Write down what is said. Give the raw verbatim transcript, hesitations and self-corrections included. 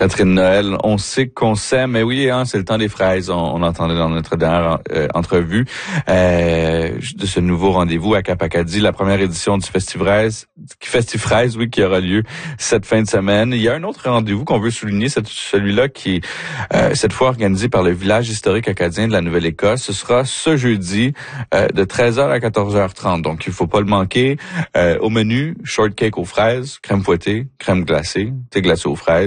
Catherine Noël, on sait qu'on s'aime, mais oui, hein, c'est le temps des fraises. On, on entendait dans notre dernière euh, entrevue euh, de ce nouveau rendez-vous à Cap-Acadie, la première édition du Festifraise, Festifraise, oui, qui aura lieu cette fin de semaine. Il y a un autre rendez-vous qu'on veut souligner, c'est celui-là qui est euh, cette fois organisé par le village historique acadien de la Nouvelle-Écosse. Ce sera ce jeudi euh, de treize heures à quatorze heures trente. Donc, il faut pas le manquer. Euh, au menu, shortcake aux fraises, crème fouettée, crème glacée, thé glacé aux fraises.